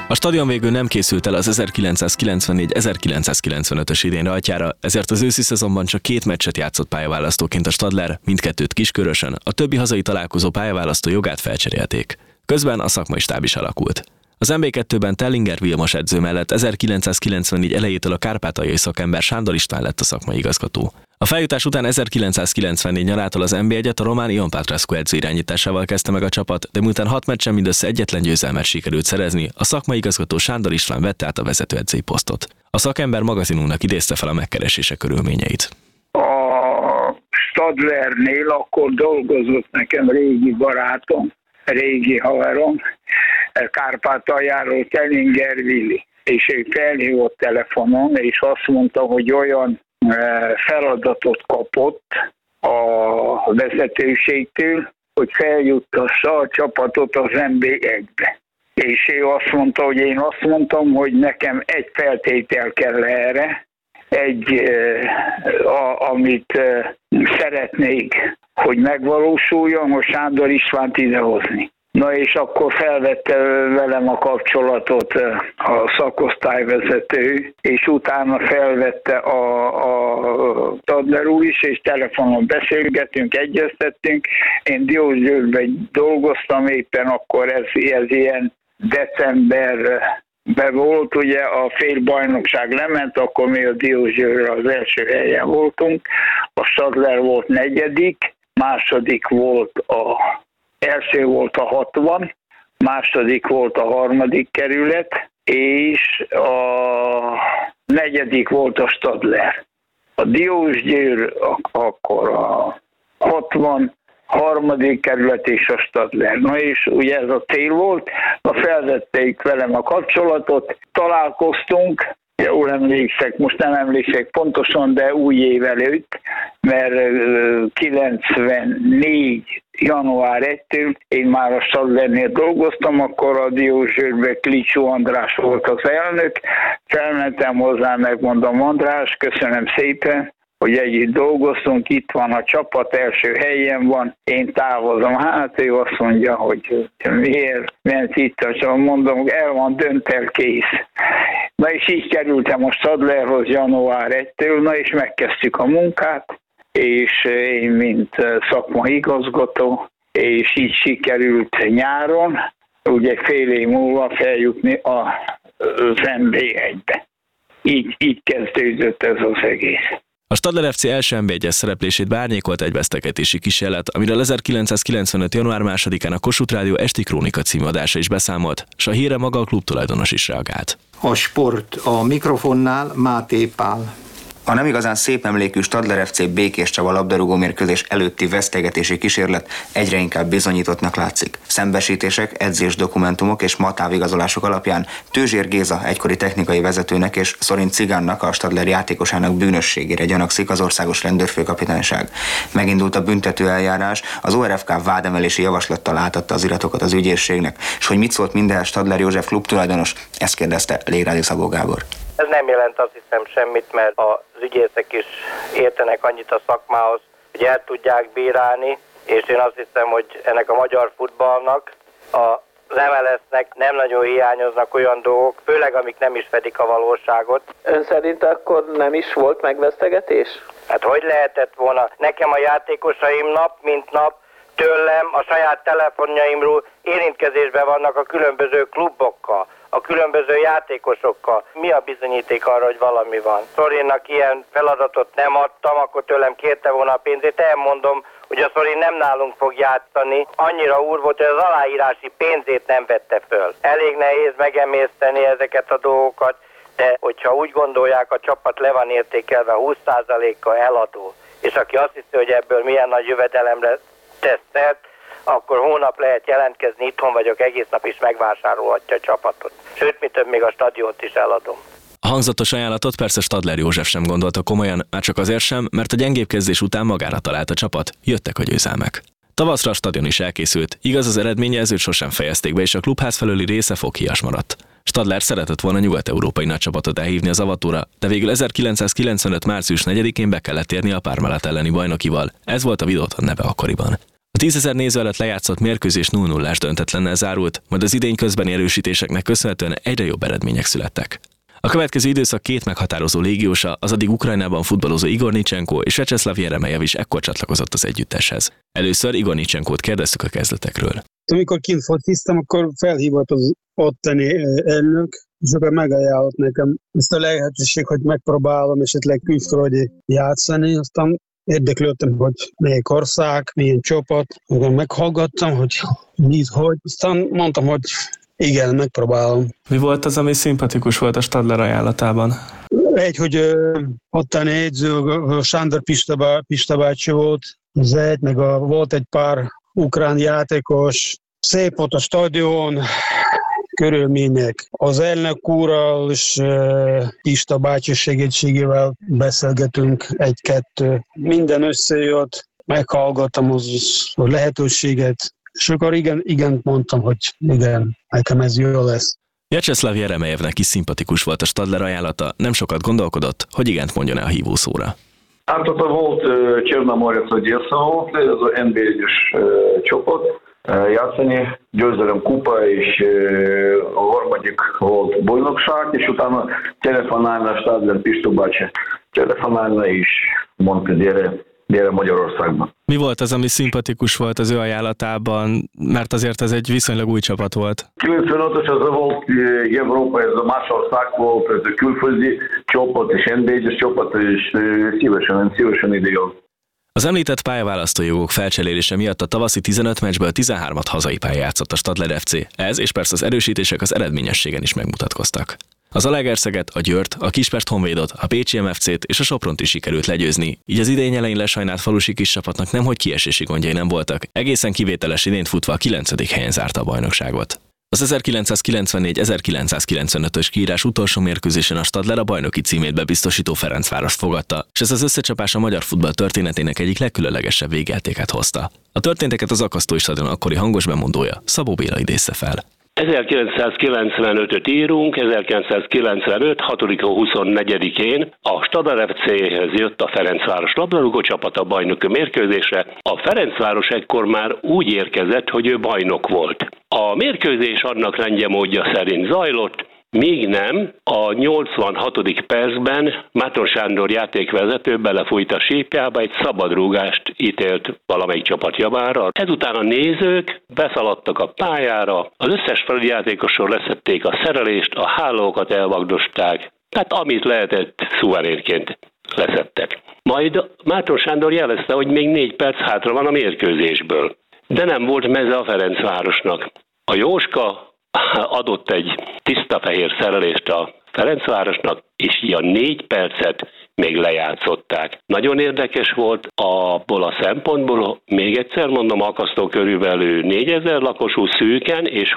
A stadion végül nem készült el az 1994-1995-ös idén rajtjára, ezért az őszi szezonban csak 2 meccset játszott pályaválasztóként a Stadler, mindkettőt Kiskörösön, a többi hazai találkozó pályaválasztó jogát felcserélték. Közben a szakmai stáb is alakult. Az MB2-ben Tellinger Vilmos edző mellett 1994 elejétől a kárpátaljai szakember Sándor István lett a szakmai igazgató. A feljutás után 1994 nyarától az NB1-et a román Ion Petrescu edző irányításával kezdte meg a csapat, de miután 6 meccsen mindössze egyetlen győzelmet sikerült szerezni, a szakmai igazgató Sándor István vette át a vezetőedzői posztot. A szakember magazinunknak idézte fel a megkeresése körülményeit. A Stadlernél akkor dolgozott nekem régi barátom, régi haverom, Kárpátaljáról Tellinger Vili, és ő felhívott telefonon, és azt mondta, hogy olyan feladatot kapott a vezetőségtől, hogy feljuttassa a csapatot az NB1-be. És ő azt mondta, hogy én azt mondtam, hogy nekem egy feltétel kell erre, amit szeretnék, hogy megvalósuljon, hogy Sándor Istvánt idehozni. Na és akkor felvette velem a kapcsolatot a szakosztályvezető, és utána felvette a Stadler úr is, és telefonon beszélgettünk, egyeztettünk. Én Diósgyőrben dolgoztam éppen, akkor ez ilyen decemberben volt, ugye a félbajnokság lement, akkor mi a Diósgyőrre az első helyen voltunk, a Stadler volt 4., második volt első volt a 60, második volt a 3. kerület, és a 4. volt a Stadler. A Diósgyőr akkor a 60, 3. kerület és a Stadler. Na és ugye ez a cél volt, felvették velem a kapcsolatot, találkoztunk, jól emlékszek, most nem emlékszek pontosan, de új év előtt, mert 94. január 1-től én már a Stadlernél dolgoztam, akkor a Diósgyőrben Klicsó András volt az elnök. Felmentem hozzá, megmondom, András, köszönöm szépen, hogy együtt dolgoztunk, itt van a csapat, első helyen van, én távozom. Hát ő azt mondja, hogy miért ment itt a csapat, mondom, el van, dönt el, kész. Na és így kerültem a Stadlerhoz január 1-től, na és megkezdtük a munkát, és én mint szakmai igazgató, és így sikerült nyáron, ugye fél év múlva feljutni az NB1-be. Így kezdődött ez az egész. A Stadler FC első NB1-es szereplését beárnyékolt egy vesztegetési kísérlet, amiről 1995. január 2-án a Kossuth Rádió Esti Krónika című adása is beszámolt, s a hírre maga a klub tulajdonos is reagált. A sport a mikrofonnál Máté Pál. A nem igazán szép emlékű Stadler FC Békés Csaba labdarúgó mérkőzés előtti vesztegetési kísérlet egyre inkább bizonyítottnak látszik. Szembesítések, edzés dokumentumok és matávigazolások alapján Tőzsér Géza egykori technikai vezetőnek és Szorin Cigánnak, a Stadler játékosának bűnösségére gyanakszik az országos rendőrfőkapitányság. Megindult a büntető eljárás, az ORFK vádemelési javaslattal átadta az iratokat az ügyészségnek, és hogy mit szólt mindehhez Stadler József klubtulajdonos, ezt kérdezte Légrádi Szabó Gábor. Ez nem jelent, azt hiszem, semmit, mert az ügyészek is értenek annyit a szakmához, hogy el tudják bírálni, és én azt hiszem, hogy ennek a magyar futballnak, az MLS-nek nem nagyon hiányoznak olyan dolgok, főleg amik nem is fedik a valóságot. Ön szerint akkor nem is volt megvesztegetés? Hát hogy lehetett volna? Nekem a játékosaim nap mint nap tőlem a saját telefonjaimról érintkezésben vannak a különböző klubokkal, a különböző játékosokkal. Mi a bizonyíték arra, hogy valami van? Szorinnak ilyen feladatot nem adtam, akkor tőlem kérte volna a pénzét. Elmondom, hogy a Szorin nem nálunk fog játszani. Annyira úr volt, hogy az aláírási pénzét nem vette föl. Elég nehéz megemészteni ezeket a dolgokat, de hogyha úgy gondolják, a csapat le van értékelve 20%-kal eladó, és aki azt hiszi, hogy ebből milyen nagy jövedelemre tesz szert, akkor hónap lehet jelentkezni, itthon vagyok, egész nap is megvásárolhatja a csapatot. Sőt, mi több, még a stadiont is eladom. A hangzatos ajánlatot persze Stadler József sem gondolta komolyan, már csak azért sem, mert a gyengébb kezdés után magára talált a csapat, jöttek a győzelmek. Tavaszra a stadion is elkészült, igaz az eredményjelzőt sosem fejezték be, és a klubház felőli része foghias maradt. Stadler szeretett volna nyugat-európai nagycsapatot elhívni az avatóra, de végül 1995. március 4-én be kellett érni a Parmalat elleni bajnokival. Ez volt a Videoton neve akkoriban. A 10 000 néző előtt lejátszott mérkőzés 0-0-ás döntetlennel zárult, majd az idény közbeni erősítéseknek köszönhetően egyre jobb eredmények születtek. A következő időszak két meghatározó légiósa, az addig Ukrajnában futballozó Igor Nicsenko és Vyacheslav Jeremejev ekkor csatlakozott az együtteshez. Először Igor Nicsenkót kérdeztük a kezdetekről. Amikor kint fociztam, akkor felhívott az ottani elnök, és akkor megajánlott nekem ezt a lehetőség, hogy megpróbálom esetleg külföldi játszani, aztán érdeklődtem, hogy melyik ország, milyen csapat, akkor meghallgattam, hogy hogy. Aztán mondtam, hogy igen, megpróbálom. Mi volt az, ami szimpatikus volt a Stadler ajánlatában? Hogy ottani edző, Sándor Pista bácsi volt, meg volt egy pár ukrán játékos, szép volt a stadion, körülmények. Az elnök úrral és Pista bácsi segítségével beszélgetünk egy-kettő. Minden összejött, meghallgattam az lehetőséget, és akkor igen mondtam, hogy igen, nekem ez jó lesz. Vyacheslav Jeremejevnek is szimpatikus volt a Stadler ajánlata, nem sokat gondolkodott, hogy igent mondjon-e a hívószóra. Hát ott volt Csernamorec Odessa volt, ez az NB1-es csapat játszani, győzelem kupa, és a harmadik volt bajnokság, és utána telefonálna a Stadler Pista bácsi. Telefonálna és mondta, gyere Magyarországban. Mi volt az, ami szimpatikus volt az ő ajánlatában, mert azért ez egy viszonylag új csapat volt? 95-ös az volt Európa, ez a más ország volt, ez a külföldi csapat, és NB1-es csapat, és szívesen ide jön. Az említett pályaválasztójogok felcserélése miatt a tavaszi 15 meccsből 13-at hazai pályán játszott a Stadler FC. Ez és persze az erősítések az eredményességen is megmutatkoztak. Az Zalaegerszeget, a Győrt, a Kispest Honvédot, a Pécsi MFC-t és a Sopront is sikerült legyőzni, így az idény elején lesajnált falusi kis csapatnak nemhogy kiesési gondjai nem voltak, egészen kivételes idényt futva a 9. helyen zárta a bajnokságot. Az 1994-1995-ös kiírás utolsó mérkőzésen a Stadler a bajnoki címét bebiztosító Ferencvárost fogadta, és ez az összecsapás a magyar futball történetének egyik legkülönlegesebb végjátékát hozta. A történteket az Akasztói Stadion akkori hangos bemondója, Szabó Béla idézte fel. 1995-öt írunk, 1995. 6-24-én a Stadler FC-hez jött a Ferencváros labdarúgó csapat a bajnoki mérkőzésre. A Ferencváros ekkor már úgy érkezett, hogy ő bajnok volt. A mérkőzés annak rendje módja szerint zajlott, míg nem, a 86. percben Máton Sándor játékvezető belefújt a sípjába, egy szabadrúgást ítélt valamelyik csapat javára. Ezután a nézők beszaladtak a pályára, az összes Fradi játékosról leszették a szerelést, a hálókat elvagdosták, tehát amit lehetett szuverénként leszettek. Majd Máton Sándor jelezte, hogy még 4 perc hátra van a mérkőzésből, de nem volt meze a Ferencvárosnak. A Jóska adott egy tiszta fehér szerelést a Ferencvárosnak, és így a 4 percet még lejátszották. Nagyon érdekes volt abból a szempontból, még egyszer mondom, Akasztó körülbelül 4000 lakosú szűken, és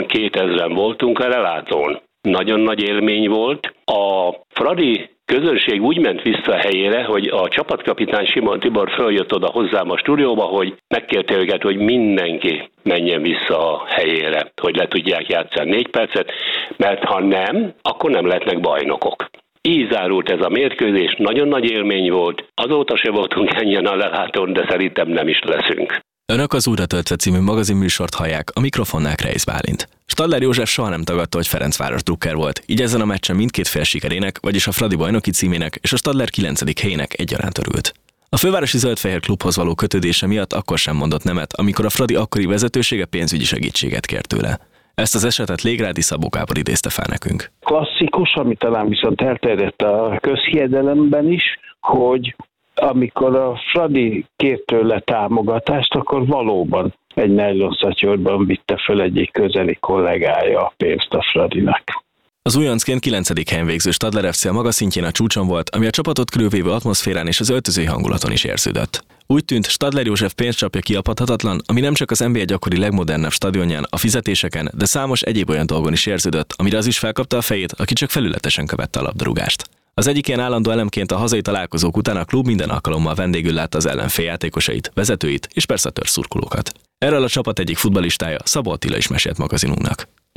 22 000 voltunk a relátón. Nagyon nagy élmény volt. A Fradi közönség úgy ment vissza a helyére, hogy a csapatkapitány Simon Tibor följött oda hozzám a stúdióba, hogy megkérte őket, hogy mindenki menjen vissza a helyére, hogy le tudják játszani 4 percet, mert ha nem, akkor nem lehetnek bajnokok. Így zárult ez a mérkőzés, nagyon nagy élmény volt, azóta se voltunk ennyien a lelátón, de szerintem nem is leszünk. Önök az Újra töltve című magazinműsort hallják, a mikrofonnál Kreisz Bálint. Stadler József soha nem tagadta, hogy Ferencváros drukker volt, így ezen a meccsen mindkét fél sikerének, vagyis a Fradi bajnoki címének és a Stadler 9. helyének egyaránt örült. A fővárosi zöldfehér klubhoz való kötődése miatt akkor sem mondott nemet, amikor a Fradi akkori vezetősége pénzügyi segítséget kért tőle. Ezt az esetet Légrádi Szabó Gábor idézte fel nekünk. Klasszikus, ami talán viszont elterjedt a közhiedelemben is, hogy amikor a Fradi kért tőle támogatást, akkor valóban egy nejlonszatyorban vitte föl egyik közeli kollégája a pénzt a Fradinak. Az újoncként 9. helyen végző Stadler FC a maga szintjén a csúcson volt, ami a csapatot körülvévő atmoszférán és az öltözői hangulaton is érződött. Úgy tűnt, Stadler József pénzcsapja kiapadhatatlan, ami nem csak az NBA gyakori legmodernebb stadionján, a fizetéseken, de számos egyéb olyan dolgon is érződött, amire az is felkapta a fejét, aki csak felületesen követte a labdarúgást. Az egyik ilyen állandó elemként a hazai találkozók után a klub minden alkalommal vendégül látta az ellenfél játékosait, vezetőit és persze a törzszurkolókat. Erről a csapat egyik futballistája, Szabó Attila is mesélt magazinunknak.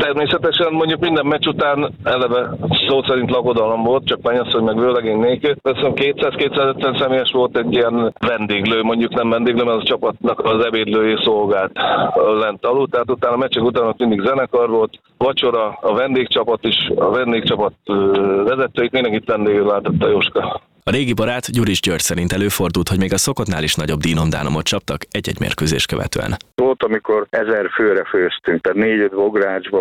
Természetesen mondjuk minden meccs után eleve szó szerint lakodalom volt, csak mennyasszony meg vőlegény nélkül. Köszönöm, 200-250 személyes volt egy ilyen vendéglő, mondjuk nem vendéglő, mert az a csapatnak az ebédlői szolgált lent alul. Tehát utána a meccsek után ott mindig zenekar volt, vacsora, a vendégcsapat is, a vendégcsapat vezetőit, mindenkit vendégül látott a Jóska. A régi barát Gyuris György szerint előfordult, hogy még a szokottnál is nagyobb dínomdánomot csaptak egy-egy mérkőzés követően. Volt, amikor 1000 főre főztünk, tehát 4-5 bográcsba,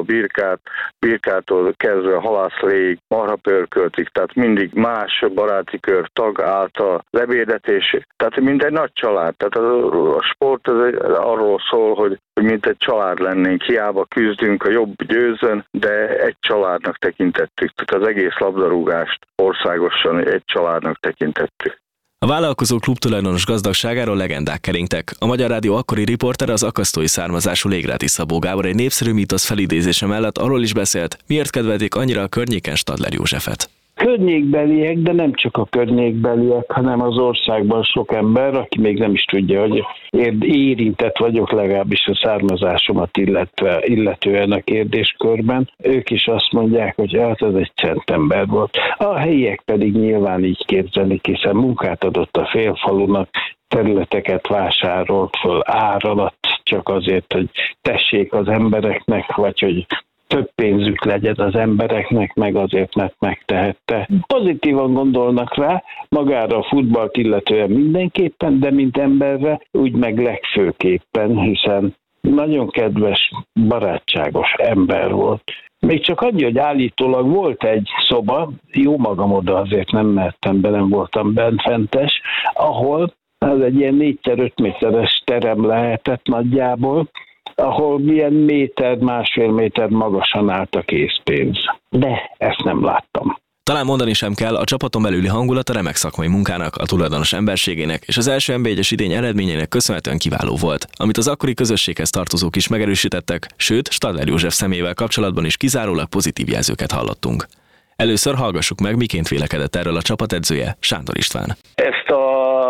birkától kezdve halászlég, marhapörköltig, tehát mindig más baráti kör tag által lebédetés, tehát mint egy nagy család. Tehát a sport arról szól, hogy mint egy család lennénk, hiába küzdünk, a jobb győzön, de egy családnak tekintettük. Tehát az egész labdarúgást országosan egy családnak tekintettük. A vállalkozó klubtulajdonos gazdagságáról legendák keringtek. A Magyar Rádió akkori riportere, az akasztói származású Légráti Szabó Gábor egy népszerű mítosz felidézése mellett arról is beszélt, miért kedvelték annyira a környéken Stadler Józsefet. Környékbeliek, de nem csak a környékbeliek, hanem az országban sok ember, aki még nem is tudja, hogy érintett vagyok legalábbis a származásomat illetően a kérdéskörben. Ők is azt mondják, hogy hát ez egy szent ember volt. A helyiek pedig nyilván így képzelik, hiszen munkát adott a félfalunak, területeket vásárolt föl ár alatt, csak azért, hogy tessék az embereknek, vagy hogy több pénzük legyen az embereknek, meg azért, mert megtehette. Pozitívan gondolnak rá, magára a futballt illetően mindenképpen, de mint emberre úgy meg legfőképpen, hiszen nagyon kedves, barátságos ember volt. Még csak annyi, hogy állítólag volt egy szoba, jó magam oda azért nem mertem be, nem voltam bentfentes, ahol az egy ilyen 4x5 méteres terem lehetett nagyjából, ahol milyen másfél méter magasan állt a készpénz. De ezt nem láttam. Talán mondani sem kell, a csapaton belüli hangulat a remek szakmai munkának, a tulajdonos emberségének és az első NB1-es idény eredményének köszönhetően kiváló volt, amit az akkori közösséghez tartozók is megerősítettek, sőt, Stadler József személyével kapcsolatban is kizárólag pozitív jelzőket hallottunk. Először hallgassuk meg, miként vélekedett erről a csapatedzője, Sándor István. Ezt a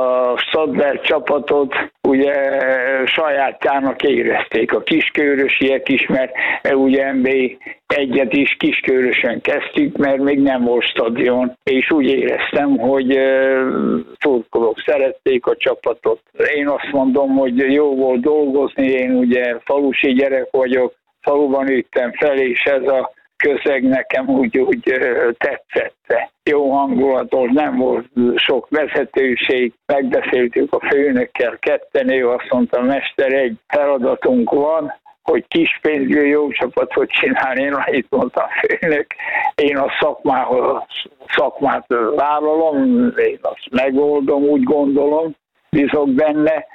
Stadler csapatot ugye sajátjának érezték a kiskörösiek is, mert ugye NB1-et is Kiskörösön kezdtük, mert még nem volt stadion, és úgy éreztem, hogy szurkolók szerették a csapatot. Én azt mondom, hogy jó volt dolgozni, én ugye falusi gyerek vagyok, faluban nőttem fel, és ez a közeg nekem úgy tetszett. Jó hangulatos, nem volt sok vezetőség, megbeszéltük a főnökkel ketten, ő azt mondta, mester, egy feladatunk van, hogy kis pénzből jó csapatot csinálni. Én itt mondtam, főnök, én a szakmát vállalom, én azt megoldom, úgy gondolom, bízok benne,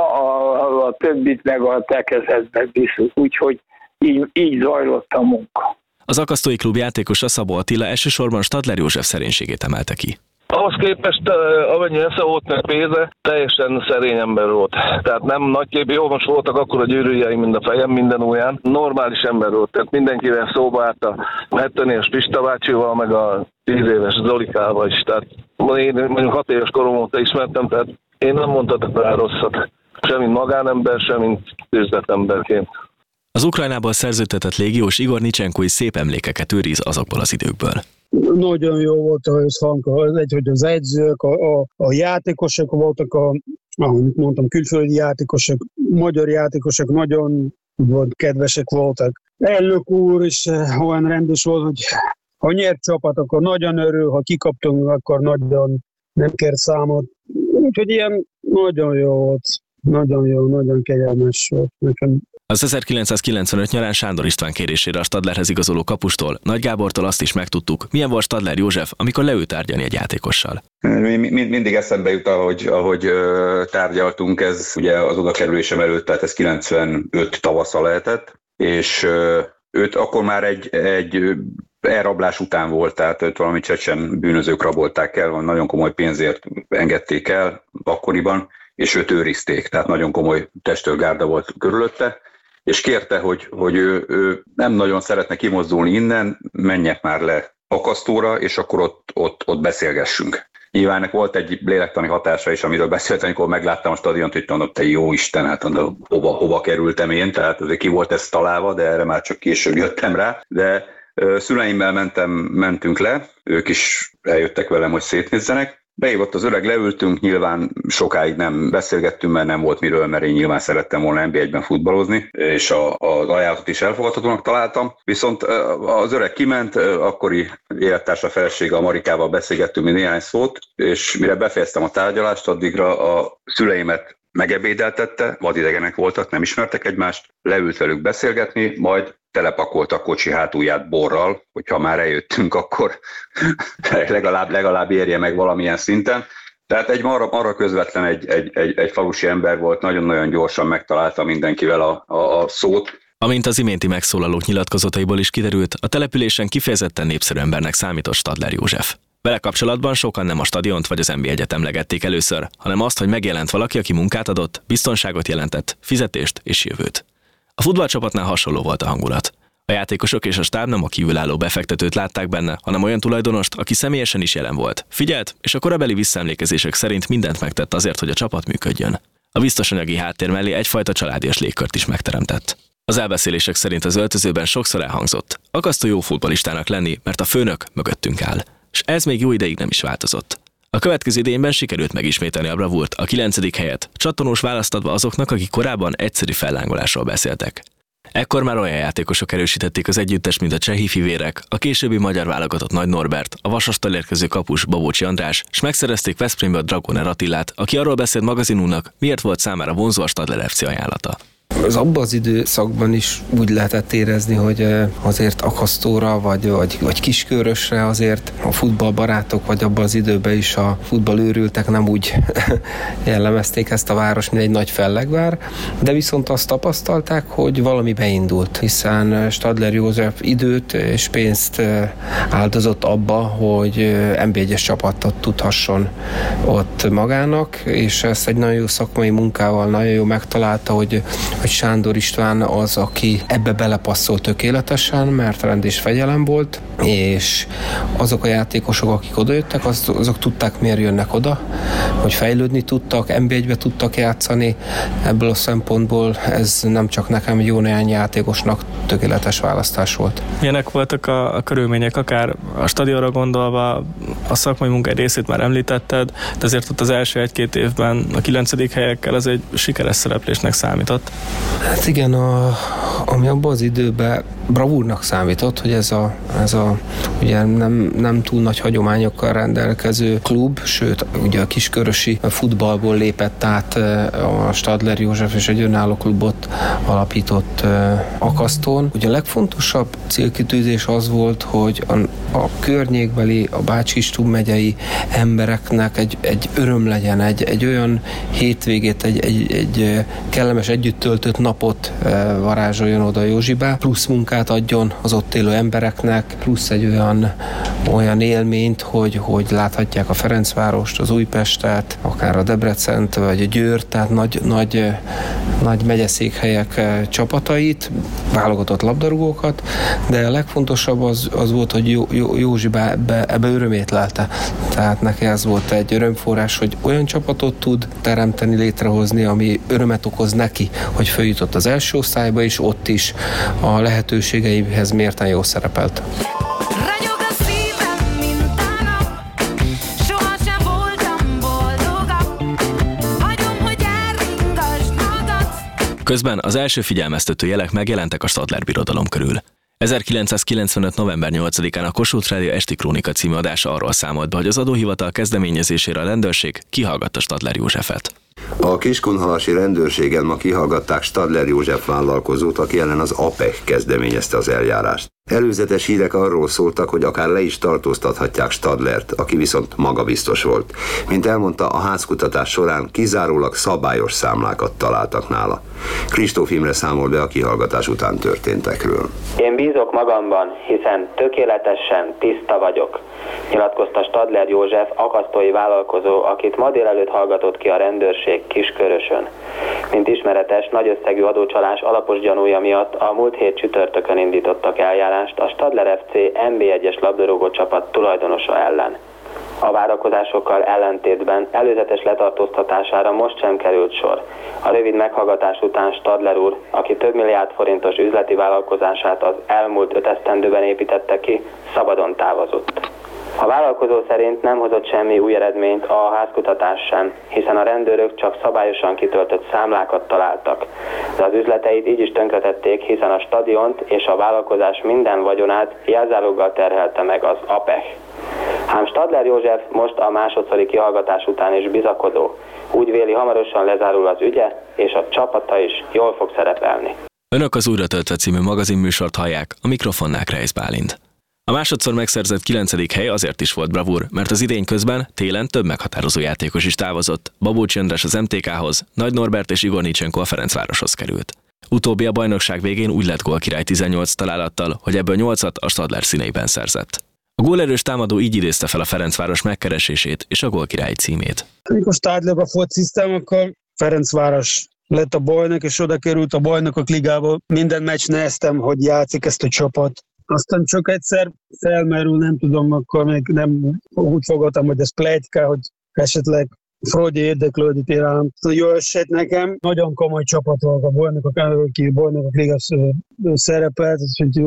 a többit meg a te kezedbe bízok, úgyhogy így zajlott a munka. Az akasztói klub játékosa Szabó Attila elsősorban Stadler József szerénységét emelte ki. Ahhoz képest, amennyi esze volt meg pénze, teljesen szerény ember volt. Tehát nem nagyképű, jó, most voltak akkor a gyűrűjeim, mind a fejem, minden ujján. Normális ember volt, tehát mindenkivel szóba állt a 70 éves Pista bácsival, meg a 10 éves Zolikával is. Tehát én mondjuk 6 éves korom óta ismertem, tehát én nem mondhatok rá rosszat. Sem mint magánember, sem mint üzletemberként. Az Ukrajnából szerződtetett légiós Igor Nicsenkói szép emlékeket őriz azokból az időkből. Nagyon jó volt a összhang, hogy az edzők, a játékosok voltak, ahogy mondtam, külföldi játékosok, magyar játékosok nagyon kedvesek voltak. Elnök úr is olyan rendes volt, hogy ha nyert csapat, akkor nagyon örül, ha kikaptunk, akkor nagyon nem kért számot. Úgyhogy ilyen nagyon jó volt, nagyon jó, nagyon kegyelmes volt nekem. Az 1995 nyarán Sándor István kérésére a Stadlerhez igazoló kapustól, Nagy Gábortól azt is megtudtuk, milyen volt Stadler József, amikor leült tárgyalni egy játékossal. Mindig eszembe jut, ahogy tárgyaltunk, ez ugye az odakerülésem előtt, tehát ez 95 tavasza lehetett, és őt akkor már egy elrablás után volt, tehát őt valami csecsen bűnözők rabolták el, nagyon komoly pénzért engedték el akkoriban, és őt őrizték, tehát nagyon komoly testőrgárda volt körülötte, és kérte, hogy ő nem nagyon szeretne kimozdulni innen, menjek már le akasztóra, és akkor ott beszélgessünk. Nyilván ennek volt egy lélektani hatása is, amiről beszéltem, amikor megláttam a stadiont, hogy mondom, te jó Isten, hát hova kerültem én, tehát azért ki volt ez találva, de erre már csak később jöttem rá. De szüleimmel mentünk le, ők is eljöttek velem, hogy szétnézzenek. Beívott az öreg, leültünk, nyilván sokáig nem beszélgettünk, mert nem volt miről, mert én nyilván szerettem volna NB1-ben futballozni, és az ajánlatot is elfogadhatónak találtam. Viszont az öreg kiment, akkori élettársa felesége, a Marikával beszélgettünk néhány szót, és mire befejeztem a tárgyalást, addigra a szüleimet megebédeltette, vadidegenek voltak, nem ismertek egymást, leült velük beszélgetni, majd telepakolt a kocsi hátulját borral, hogyha már eljöttünk, akkor legalább érje meg valamilyen szinten. Tehát egy arra közvetlen egy falusi ember volt, nagyon-nagyon gyorsan megtalálta mindenkivel a szót. Amint az iménti megszólalók nyilatkozataiból is kiderült, a településen kifejezetten népszerű embernek számított Stadler József. Vele kapcsolatban sokan nem a stadiont vagy az NB1-et emlegették először, hanem azt, hogy megjelent valaki, aki munkát adott, biztonságot jelentett, fizetést és jövőt. A futballcsapatnál hasonló volt a hangulat. A játékosok és a stáb nem a kívülálló befektetőt látták benne, hanem olyan tulajdonost, aki személyesen is jelen volt. Figyelt, és a korabeli visszaemlékezések szerint mindent megtett azért, hogy a csapat működjön. A biztos anyagi háttér mellé egyfajta családias légkört is megteremtett. Az elbeszélések szerint az öltözőben sokszor elhangzott: akasztó jó futballistának lenni, mert a főnök mögöttünk áll. És ez még jó ideig nem is változott. A következő idényben sikerült megismételni a bravúrt, a 9. helyet, csattanós választ adva azoknak, akik korábban egyszerű fellángolásról beszéltek. Ekkor már olyan játékosok erősítették az együttest, mint a csehi fivérek, a későbbi magyar válogatott Nagy Norbert, a Vasastal érkező kapus Babócsi András, és megszerezték Veszprémbe a Dragoner Attilát, aki arról beszélt magazinunknak, miért volt számára vonzó a Stadler FC ajánlata. Az abban az időszakban is úgy lehetett érezni, hogy azért akasztóra vagy kiskörösre azért a futballbarátok, vagy abban az időben is a futballőrültek nem úgy jellemezték ezt a város, mint egy nagy fellegvár, de viszont azt tapasztalták, hogy valami beindult, hiszen Stadler József időt és pénzt áldozott abba, hogy NB1-es csapatot tudhasson ott magának, és ezt egy nagyon jó szakmai munkával nagyon jó megtalálta, hogy Sándor István az, aki ebbe belepasszol tökéletesen, mert rend és fegyelem volt, és azok a játékosok, akik odajöttek, azok tudták, miért jönnek oda, hogy fejlődni tudtak, NB1-be tudtak játszani. Ebből a szempontból ez nem csak nekem, jó néhány játékosnak tökéletes választás volt. Milyenek voltak a körülmények, akár a stadionra gondolva, a szakmai munkai részét már említetted, de azért ott az első 1-2 évben a 9. helyekkel az egy sikeres szereplésnek számított. Hát igen, ami abban az időben bravúrnak számított, hogy ez a ugye nem túl nagy hagyományokkal rendelkező klub, sőt, ugye a kiskörösi futballból lépett át a Stadler József, és egy önálló klubot alapított Akasztón. Ugye a legfontosabb célkitűzés az volt, hogy a környékbeli, a Bács-Kiskun megyei embereknek egy öröm legyen, egy olyan hétvégét, egy kellemes együtt töltött napot varázsoljon oda Józsibe, plusz munkát adjon az ott élő embereknek, plusz egy olyan élményt, hogy láthatják a Ferencvárost, az Újpestet, akár a Debrecent, vagy a Győrt, tehát nagy megyeszékhelyek csapatait, válogatott labdarúgókat, de a legfontosabb az volt, hogy Józsibe ebbe örömét lelte. Tehát neki ez volt egy örömforrás, hogy olyan csapatot tud teremteni, létrehozni, ami örömet okoz neki, hogy följutott az első osztályba, és ott is a lehetőségeihez mérten jól szerepelt. Közben az első figyelmeztető jelek megjelentek a Stadler birodalom körül. 1995. november 8-án a Kossuth Rádió esti krónika című adása arról számolt be, hogy az adóhivatal kezdeményezésére a rendőrség kihallgatta Stadler Józsefet. A kiskunhalasi rendőrségen ma kihallgatták Stadler József vállalkozót, aki ellen az APEC kezdeményezte az eljárást. Előzetes hírek arról szóltak, hogy akár le is tartóztathatják Stadlert, aki viszont magabiztos volt. Mint elmondta, a házkutatás során kizárólag szabályos számlákat találtak nála. Kristóf Imre számol be a kihallgatás után történtekről. Én bízok magamban, hiszen tökéletesen tiszta vagyok, nyilatkozta Stadler József, akasztói vállalkozó, akit ma délelőtt hallgatott ki a rendőrség Kiskörösön. Mint ismeretes, nagy összegű adócsalás alapos gyanúja miatt a múlt hét csütörtökön indítottak eljárást a Stadler FC NB1-es labdarúgó csapat tulajdonosa ellen. A várakozásokkal ellentétben előzetes letartóztatására most sem került sor. A rövid meghallgatás után Stadler úr, aki több milliárd forintos üzleti vállalkozását az elmúlt 5 esztendőben építette ki, szabadon távozott. A vállalkozó szerint nem hozott semmi új eredményt a házkutatás sem, hiszen a rendőrök csak szabályosan kitöltött számlákat találtak. De az üzleteit így is tönkretették, hiszen a stadiont és a vállalkozás minden vagyonát jelzáloggal terhelte meg az APEH. Ám Stadler József most a másodszori kihallgatás után is bizakodó. Úgy véli, hamarosan lezárul az ügye, és a csapata is jól fog szerepelni. Önök az Újra töltve című magazinműsort hallják, a mikrofonnál Kreisz Bálint. A másodszor megszerzett 9. hely azért is volt bravúr, mert az idény közben télen több meghatározó játékos is távozott. Babócs András az MTK-hoz, Nagy Norbert és Igor Nicsenko a Ferencvároshoz került. Utóbbi a bajnokság végén úgy lett gólkirály 18 találattal, hogy ebből 8-at a Stadler színeiben szerzett. A gólerős támadó így idézte fel a Ferencváros megkeresését és a gólkirályi címét. Amikor Stadlerbe fociztam, akkor Ferencváros lett a bajnok, és oda került a bajnokok ligába. Minden meccs néztem, hogy játszik ezt a csapat. Aztán csak egyszer felmerül, nem tudom, akkor még nem úgy fogadtam, hogy ez pletyka, hogy esetleg Fradi érdeklődik irán. Jó eset nekem, nagyon komoly csapat volt a bajnokok liga szerepelt,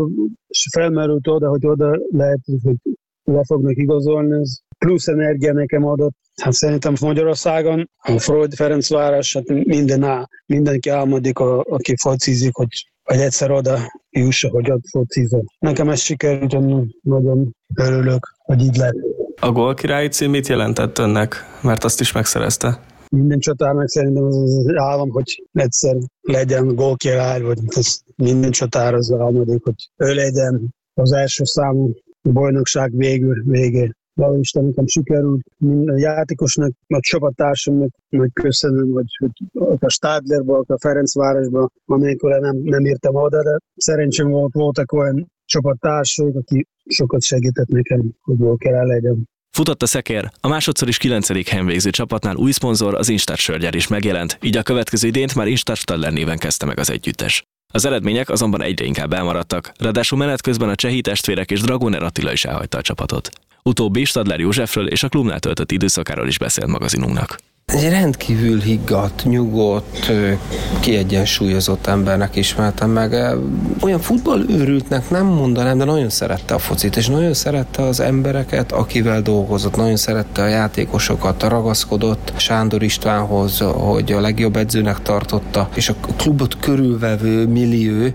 és felmerült oda, hogy oda lehet, hogy le fognak igazolni. Ez plusz energia nekem adott. Hát szerintem Magyarországon a Ferencváros, hát mindenki álmodik, aki focizik, hogy egyszer oda jusson, hogy ott focizom. Nekem ez sikerült, nagyon örülök, hogy így lett. A gólkirályi cím mit jelentett önnek? Mert azt is megszerezte. Minden csatárnak szerintem az állam, hogy egyszer legyen gólkirály, vagy minden csatár az álmodik, hogy ő legyen az első számú bajnokság végén. Valahogy Isten nekem sikerült, minden játékosnak, a csapattársamnak nagy köszönöm, hogy a Stadlerba, a Ferencvárosba, amikor nem írtam oda, de szerencsém voltak olyan csapattársak, aki sokat segített nekem, hogy jól kell legyen. Futott a szekér, a másodszor is 9. helyen végző csapatnál új szponzor, az Instart Sörgyár is megjelent, így a következő idényt már Instart Stadler néven kezdte meg az együttes. Az eredmények azonban egyre inkább elmaradtak, ráadásul menet közben a csehi testvérek és Dragoner Attila is elhagyta a csapatot. Utóbbi Stadler Józsefről és a klubnál töltött időszakáról is beszélt magazinunknak. Egy rendkívül higgadt, nyugodt, kiegyensúlyozott embernek ismertem meg. Olyan futballőrültnek nem mondanám, de nagyon szerette a focit, és nagyon szerette az embereket, akivel dolgozott, nagyon szerette a játékosokat, ragaszkodott Sándor Istvánhoz, hogy a legjobb edzőnek tartotta, és a klubot körülvevő millió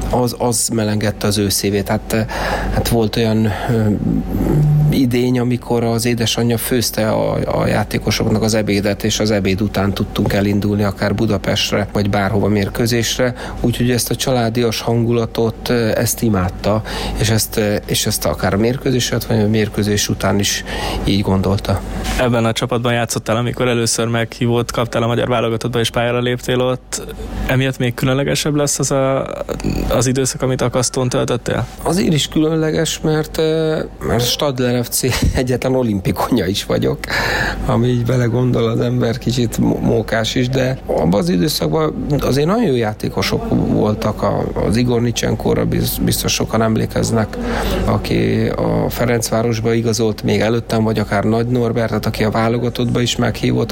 az melengedte az ő szívét. Hát volt olyan idény, amikor az édesanyja főzte a játékosoknak az ebédet, és az ebéd után tudtunk elindulni akár Budapestre, vagy bárhova mérkőzésre, úgyhogy ezt a családias hangulatot, ezt imádta, és ezt akár a mérkőzés előtt, vagy a mérkőzés után is így gondolta. Ebben a csapatban játszottál, amikor először meghívót kaptál a magyar válogatottba, és pályára léptél ott. Emiatt még különlegesebb lesz az időszak, amit Akasztón töltöttél? Azért is különleges, mert Stadler FC egyetlen olimpikonja is vagyok, ami így belegondol az ember, kicsit mókás is, de abban az időszakban azért nagyon jó játékosok voltak. Az Igor Nicsenkóra biztos sokan emlékeznek, aki a Ferencvárosba igazolt még előttem, vagy akár Nagy Norbertet, aki a válogatottba is meghívott